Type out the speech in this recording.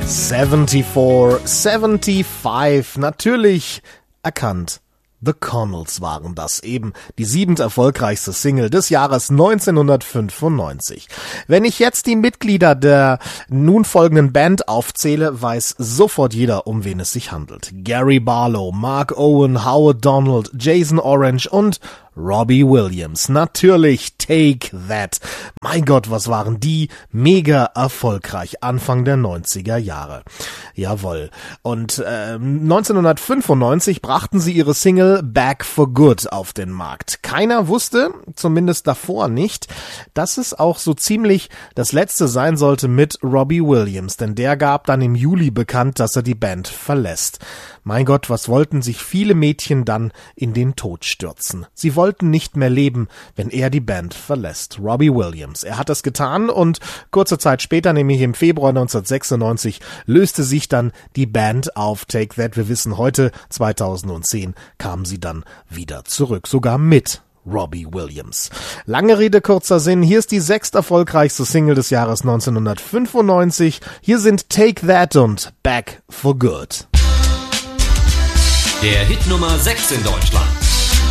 74, natürlich erkannt. The Connells waren das eben, die 7. erfolgreichste Single des Jahres 1995. Wenn ich jetzt die Mitglieder der nun folgenden Band aufzähle, weiß sofort jeder, um wen es sich handelt. Gary Barlow, Mark Owen, Howard Donald, Jason Orange und Robbie Williams. Natürlich Take That. Mein Gott, was waren die mega erfolgreich Anfang der 90er Jahre. Jawohl. Und 1995 brachten sie ihre Single Back for Good auf den Markt. Keiner wusste, zumindest davor nicht, dass es auch so ziemlich das letzte sein sollte mit Robbie Williams, denn der gab dann im Juli bekannt, dass er die Band verlässt. Mein Gott, was wollten sich viele Mädchen dann in den Tod stürzen? Sie wollten nicht mehr leben, wenn er die Band verlässt. Robbie Williams. Er hat das getan und kurze Zeit später, nämlich im Februar 1996, löste sich dann die Band auf. Take That. Wir wissen heute, 2010, kamen sie dann wieder zurück. Sogar mit Robbie Williams. Lange Rede, kurzer Sinn. Hier ist die 6. erfolgreichste Single des Jahres 1995. Hier sind Take That und Back for Good. Der Hit Nummer 6 in Deutschland.